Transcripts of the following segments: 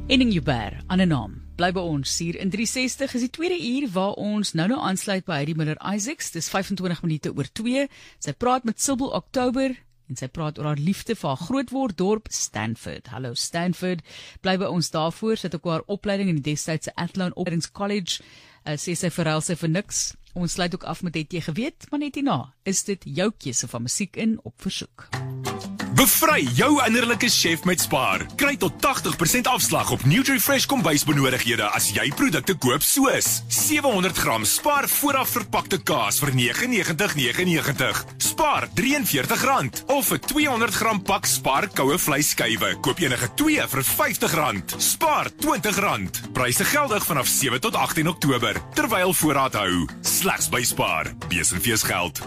Henning Joubert, aan 'n naam, bly by ons hier in 360 is die tweede uur waar ons nou aansluit by Heidi Miller-Isaacs. Dis 25 minute oor 2. Sy praat met Sibyl Oktober en sy praat oor haar liefde vir haar grootword dorp Stanford. Hallo Stanford, bly by ons daarvoor. Sy het ook haar opleiding in die destydse Athlone Opleidingscollege. Sê sy verruil sy vir niks. Ons sluit ook af met het jy geweet, maar net hierna is dit jou keuse van musiek in op versoek. Bevry jou innerlike chef met Spar. Kry tot 80% afslag op NutriFresh kombuisbenodigdhede as jy produkte koop soos 700 gram Spar vooraf verpakte kaas vir R99,99. Spar R43 of 'n 200 gram pak Spar koue vleisskywe. Koop enige 2 vir R50. Spar R20. Pryse geldig vanaf 7 tot 18 Oktober terwyl voorraad hou. Slegs by Spar. Besenfees geld.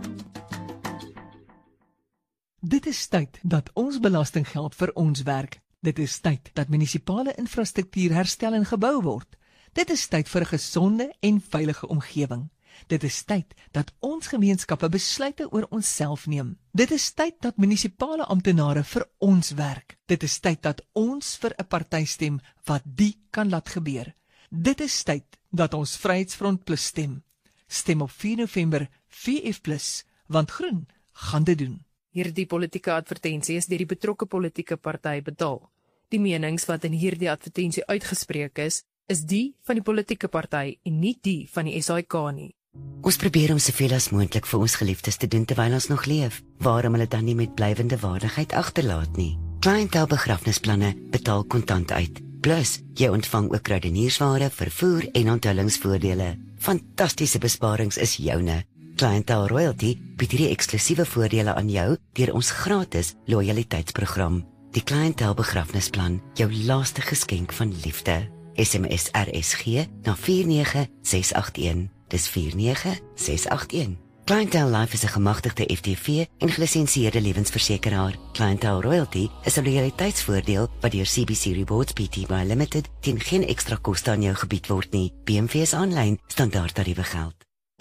Dit is tyd dat ons belastinggeld vir ons werk. Dit is tyd dat munisipale infrastruktuur herstel en gebou word. Dit is tyd vir 'n gesonde en veilige omgewing. Dit is tyd dat ons gemeenskappe besluite oor onsself neem. Dit is tyd dat munisipale amptenare vir ons werk. Dit is tyd dat ons vir 'n party stem wat die kan laat gebeur. Dit is tyd dat ons Vryheidsfront Plus stem. Stem op 4 November 4F+, want groen gaan dit doen. Hierdie politieke advertensie is deur die betrokke politieke party betaal. Die menings wat in hierdie advertensie uitgespreek is die van die politieke party en nie die van die SAIK nie. Ons probeer om soveel as moontlik vir ons geliefdes te doen terwyl ons nog leef. Waarom hulle dan nie met blywende waardigheid agterlaat nie? Clientele begrafnisplanne betaal kontant uit. Plus, jy ontvang ook kruideniersware, vervoer en onthullingsvoordele. Fantastiese besparings is joune. Clientele Royalty bied hierdie eksklusiewe voordele aan jou deur ons gratis loyaliteitsprogram. Die Clientele begrafnisplan, jou laaste geskenk van liefde. SMS RSG na 49681. Dis 49681. Clientele Life is 'n gemagtigde FTV en gelisensieerde lewensversekeraar. Clientele Royalty is 'n loyaliteitsvoordeel wat deur CBC Rewards Pty Limited teen geen ekstra koste aan jou gebied word nie. BMV is aanlyn, standaard tariewe geld.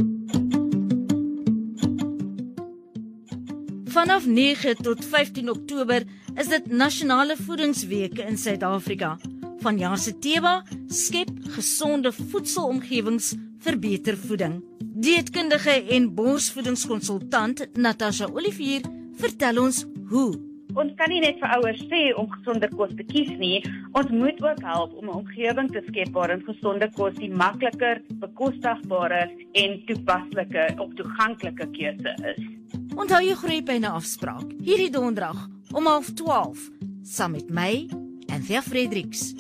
Vanaf 9 tot 15 Oktober is dit Nasionale Voedingsweke in Suid-Afrika. Vanjaar se tema: skep gesonde voedselomgewings vir beter voeding. Dieetkundige en borsvoedingskonsultant Natasha Olivier vertel ons hoe. Ons kan nie net vir ouers sê om gesonder kos te kies nie, ons moet ook help om 'n omgewing te skep waarin gesonde kos die makliker, bekostigbare en toepaslike of toeganklike keuse is. Onthou jou groeipyne afspraak, hierdie donderdag om 11:30, saam met my, Anthea Fredericks.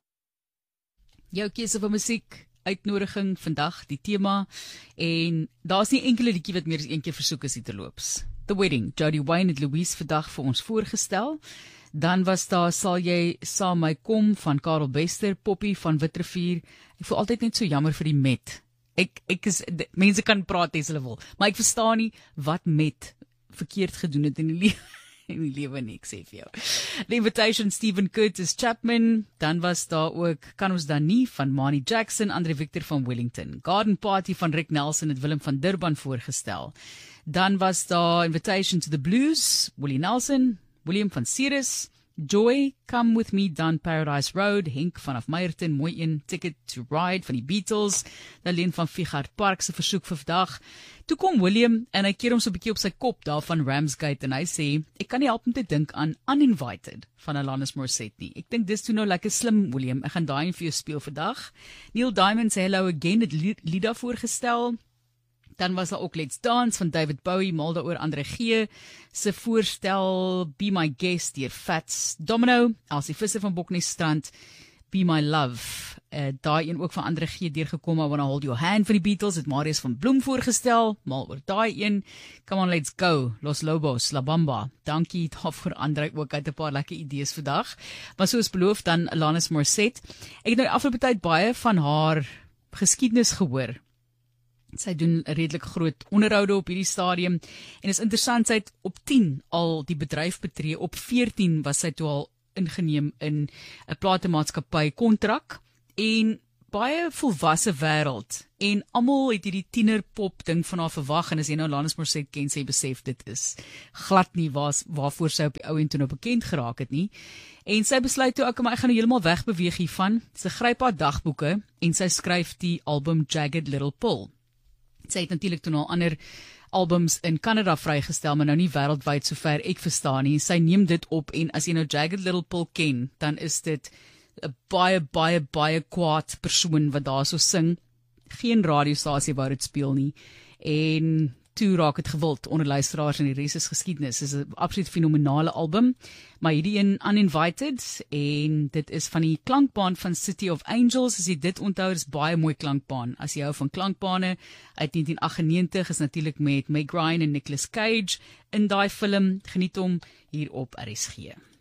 Jou keuse van musiek, uitnodiging vandag, die tema, en daar's nie enkele liedjie wat meer as een keer versoek is hier terloops. The Wedding, Jody Wayne het Louise vandag vir ons voorgestel. Dan was daar Sal jy saam my kom van Karel Bester, Poppy van Witrivier. Ek voel altyd net so jammer vir die Met. Mense kan praat as hulle wil, maar ek verstaan nie wat Met verkeerd gedoen het in die lewe nie, ek sê vir jou. The Invitation, Stephen Curtis Chapman. Dan was daar ook Kan ons dan nie van Mani Jackson, Andre Victor van Wellington. Garden Party van Rick Nelson het Willem van Durban voorgestel. Dan was daar Invitation to the Blues, Willie Nelson, William van Ceres, Joy, Come With Me Down Paradise Road, Henk vanaf Meyerton, mooi een, Ticket to Ride van die Beatles, Leen van Figart Park se versoek vir vandag. Toe kom William en hy keer hom so 'n bietjie op sy kop daar van Ramsgate en hy sê, ek kan nie help om te dink aan Uninvited van Alanis Morissette nie. Ek dink dis toe nou lekker slim, William. Ek gaan daai vir jou speel vandag. Neil Diamond sê Hello Again, het Lida voorgestel. Dan was daar ook Let's Dance van David Bowie, mal daaroor Andre G se voorstel, Be My Guest deur Fats Domino, Elsie Visser van Boknesstrand, Be My Love, daai een ook van Andre G deurgekom, I Wanna Hold Your Hand van die Beatles, het Marius van Bloem voorgestel, mal oor daai een, Come On Let's Go, Los Lobos, La Bamba, dankie daarvoor Andre ook, uit 'n paar lekker idees vandag, maar soos beloof dan Alanis Morissette. Ek het nou die afgelope tyd baie van haar geskiedenis gehoor. Sy doen 'n redelik groot onderhoude op hierdie stadium en is interessant, sy het op 10 al die bedryf betree, op 14 was sy toe al ingeneem in 'n platemaatskappy kontrak en baie volwasse wêreld en almal het hierdie tienerpop ding van haar verwag en as jy nou Alanis Morissette ken, sy besef dit is glad nie waarvoor sy op die ou en toe nou bekend geraak het nie. En sy besluit toe, maar ek gaan nou heeltemal wegbeweeg hiervan. Sy gryp haar dagboeke en sy skryf die album Jagged Little Pill. Sy het natuurlik toe al ander albums in Kanada vrygestel, maar nou nie wêreldwyd sover ek verstaan nie. Sy neem dit op en as jy nou Jagged Little Pill ken, dan is dit 'n baie kwaad persoon wat daar so sing. Geen radiostasie wou dit speel nie. En toe raak het gewild onder luisteraars en die res is geskiedenis. Dit is 'n absoluut fenomenale album, maar hierdie een Uninvited en dit is van die klankbaan van City of Angels. As jy dit onthou, is baie mooi klankbaan. As jy hou van klankbane uit 1998 is natuurlik met Meg Ryan en Nicolas Cage in daai film. Geniet hom hier op RSG.